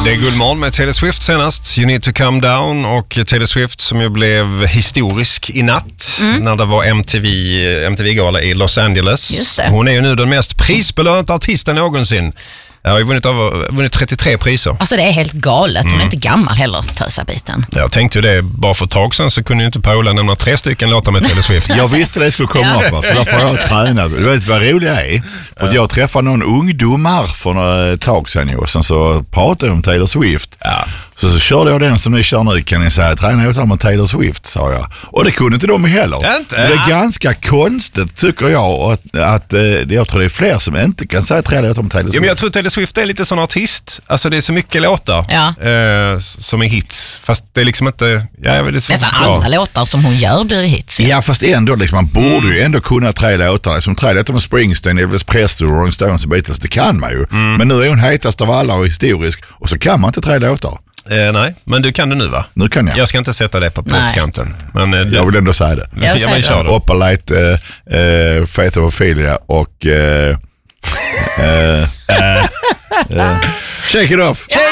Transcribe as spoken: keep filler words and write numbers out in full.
Det är Guldmorgon med Taylor Swift senast. You need to come down. Och Taylor Swift som ju blev historisk i natt mm. när det var M T V, M T V-gala i Los Angeles. Just det. Hon är ju nu den mest prisbelönta artisten någonsin. Jag har ju vunnit, över, vunnit trettiotre priser. Alltså det är helt galet. Hon är mm. inte gammal heller, tösabiten. Jag tänkte ju det, bara för ett tag sedan så kunde ju inte Paula nämna tre stycken låtar med Taylor Swift. Jag visste det skulle komma upp, så därför har jag tränat. Du vet vad roligt är? För att jag träffade någon ungdomar för ett tag sedan och sen så pratade jag om Taylor Swift. Ja. Så, så körde jag den som ni kör nu, kan ni säga, träna åt med Taylor Swift, sa jag. Och det kunde inte de heller. Inte. Så det är ganska konstigt, tycker jag, att, att jag tror det är fler som inte kan säga träna åt med Taylor Swift. Ja, men jag tror Taylor Swift är lite sån artist. Alltså det är så mycket låtar ja. eh, som är hits. Fast det är liksom inte... Ja, jag vet, nästan alla låtar som hon gör blir hits. Ja, ja fast ändå, liksom, man borde ju ändå kunna tre låtar. Liksom, tre låtar med Springsteen, Elvis Presley, Rolling Stones och Beatles, det kan man ju. Mm. Men nu är hon hetast av alla och historisk. Och så kan man inte tre låtar. Eh, nej, men du kan det nu va? Nu kan jag. Jag ska inte sätta det på pottkanten. Men, eh, du... Jag vill ändå säga det. Jag ja, men kör då. Opalite, uh, uh, Faith of Ophelia och... Uh, uh, uh, uh, shake it off! Ja,